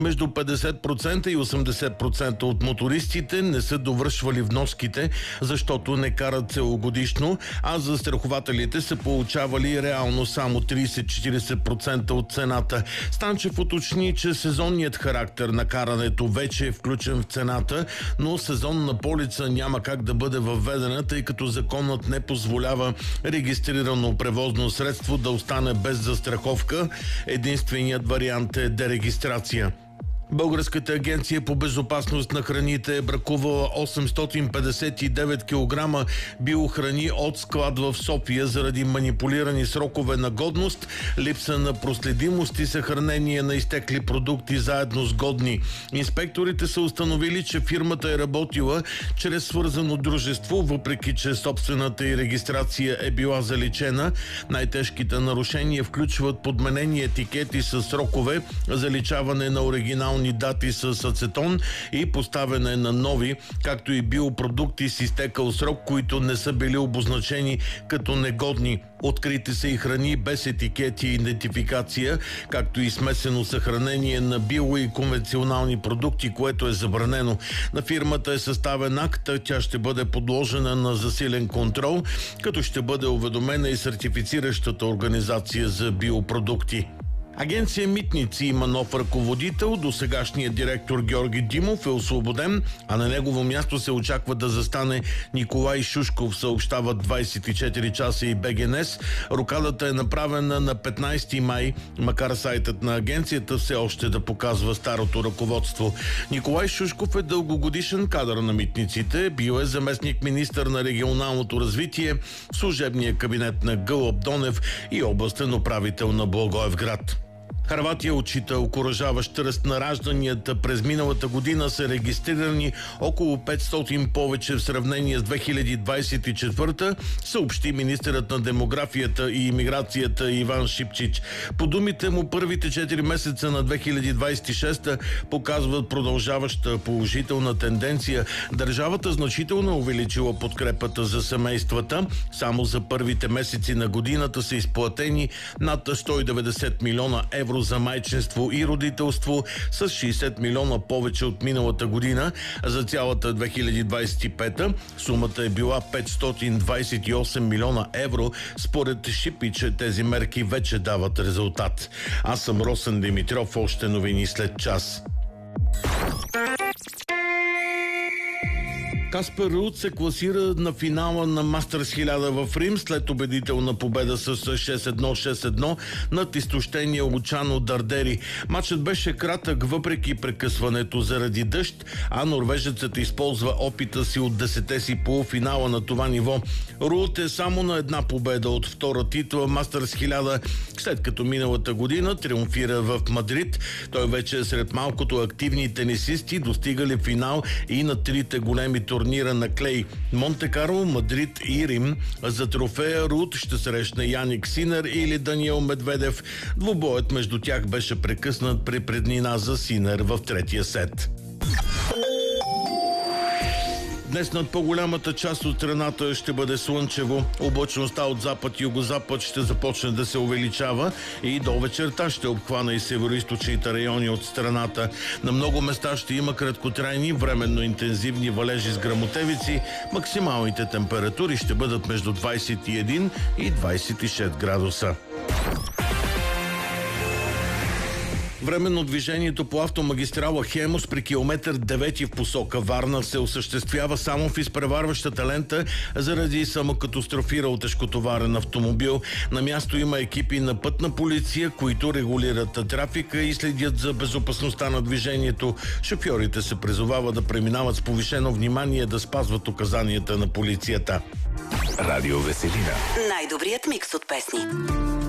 Между 50% и 80% от мотористите не са довършвали вноските, защото не карат целогодишно, а застрахователите са получавали реално само 30-40% от цената. Станчев уточни, че сезонният характер на карането вече е включен в цената, но сезонна полица няма как да бъде въведена, тъй като законът не позволява регистрирано превозно средство да остане без застраховка. Единственият вариант е дерегистрация. Българската агенция по безопасност на храните е бракувала 859 кг биохрани от склад в София заради манипулирани срокове на годност, липса на проследимост и съхранение на изтекли продукти заедно с годни. Инспекторите са установили, че фирмата е работила чрез свързано дружество, въпреки че собствената й регистрация е била заличена. Най-тежките нарушения включват подменени етикети с срокове, заличаване на оригинални дати с ацетон и поставяне на нови, както и биопродукти с изтекал срок, които не са били обозначени като негодни. Открити са и храни без етикети и идентификация, както и смесено съхранение на био и конвенционални продукти, което е забранено. На фирмата е съставен акт, тя ще бъде подложена на засилен контрол, като ще бъде уведомена и сертифициращата организация за биопродукти. Агенция Митници има нов ръководител. Досегашният директор Георги Димов е освободен, а на негово място се очаква да застане Николай Шушков, съобщават 24 часа и БГНС. Рокадата е направена на 15 май, макар сайтът на агенцията все още да показва старото ръководство. Николай Шушков е дългогодишен кадър на митниците. Бил е заместник-министър на регионалното развитие в служебния кабинет на Гълъб Донев и областен управител на Благоевград. Хърватия отчита окуражаващ ръст на ражданията. През миналата година са регистрирани около 500 повече в сравнение с 2024, съобщи министърът на демографията и имиграцията Иван Шипчич. По думите му, първите 4 месеца на 2026 показват продължаваща положителна тенденция. Държавата значително увеличила подкрепата за семействата. Само за първите месеци на годината са изплатени над 190 милиона евро за майчинство и родителство, с 60 милиона повече от миналата година. За цялата 2025 сумата е била 528 милиона евро. Според Шипич тези мерки вече дават резултат. Аз съм Росен Димитров, още новини след час. Каспер Руд се класира на финала на Мастерс 1000 в Рим след убедителна победа с 6-1-6-1 над изтощения Лучано Дардери. Матчът беше кратък въпреки прекъсването заради дъжд, а норвежецът използва опита си от 10-те си полуфинала на това ниво. Руд е само на една победа от втора титла Мастерс 1000, след като миналата година триумфира в Мадрид. Той вече е сред малкото активни тенисисти, достигали финал и на трите големи турнира на клей – Монте-Карло, Мадрид и Рим. За трофея Руд ще срещне Яник Синер или Даниел Медведев. Двубоят между тях беше прекъснат при преднина за Синер в третия сет. Днес над по-голямата част от страната ще бъде слънчево. Облачността от запад и югозапад ще започне да се увеличава и до вечерта ще обхвана и североизточните райони от страната. На много места ще има краткотрайни, временно интензивни валежи с гръмотевици. Максималните температури ще бъдат между 21 и 26 градуса. Временно движението по автомагистрала Хемус при километър 9 в посока Варна се осъществява само в изпреварващата лента заради самокатастрофирал тежкотоварен автомобил. На място има екипи на пътна полиция, които регулират трафика и следят за безопасността на движението. Шофьорите се призовава да преминават с повишено внимание, да спазват указанията на полицията. Радио Веселина. Най-добрият микс от песни.